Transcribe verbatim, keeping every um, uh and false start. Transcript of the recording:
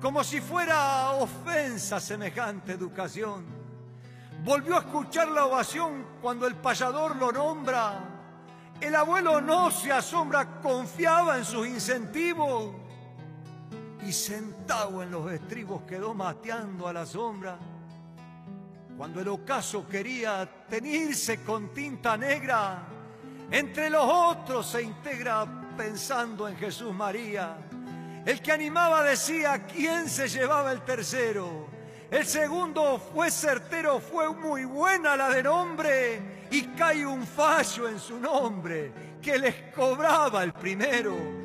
como si fuera ofensa semejante educación. Volvió a escuchar la ovación cuando el payador lo nombra. El abuelo no se asombra, confiaba en sus incentivos. Y sentado en los estribos quedó mateando a la sombra. Cuando el ocaso quería teñirse con tinta negra, entre los otros se integra pensando en Jesús María. El que animaba decía quién se llevaba el tercero. El segundo fue certero, fue muy buena la de nombre, y cae un fallo en su nombre que les cobraba el primero.